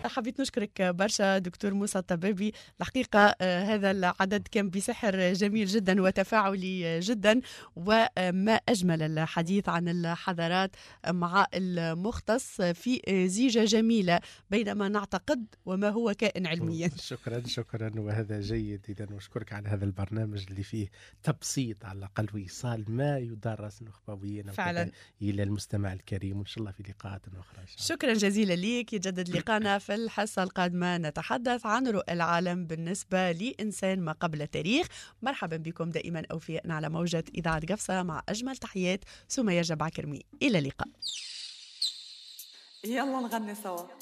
حبيت نشكرك برشا دكتور موسى الطبابي. الحقيقة هذا العدد كان بسحر جميل جدا وتفاعلي جدا، وما أجمل الحديث عن الحضارات مع المختص في زيجة جميلة بين ما نعتقد وما هو كائن علميا. شكرا وهذا جيد. إذا نشكرك على هذا البرنامج اللي فيه تبسيط على الأقل وإيصال ما يدرس نخبويا فعلا إلى المستمع الكريم، وإن شاء الله في لقاءات أخرى. شكرا جزيلا ليك. يجدد لقانا في الحصة القادمة نتحدث عن رؤى العالم بالنسبة لإنسان ما قبل التاريخ. مرحبا بكم دائما أوفياء على موجة إذاعة قفصة، مع أجمل تحيات سمية جبع كرمي. إلى اللقاء. يلا نغني سوا.